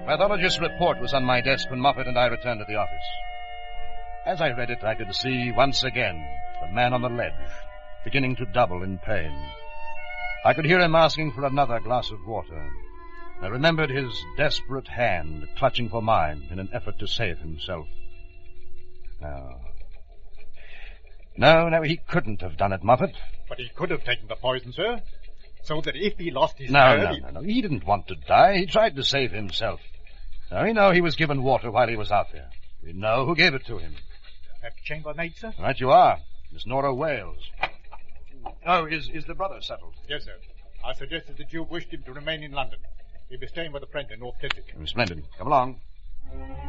pathologist's report was on my desk when Moffat and I returned to the office. As I read it, I could see once again the man on the ledge, beginning to double in pain. I could hear him asking for another glass of water. I remembered his desperate hand clutching for mine in an effort to save himself. No, he couldn't have done it, Moffat. But he could have taken the poison, sir, so that if he lost his nerve... No. He didn't want to die. He tried to save himself. Now, we know he was given water while he was out there. We know who gave it to him. That chambermaid, sir? Right you are. Miss Nora Wales. Oh, is the brother settled? Yes, sir. I suggested that you wished him to remain in London. He'll be staying with a friend in North Kensington. Splendid. Come along.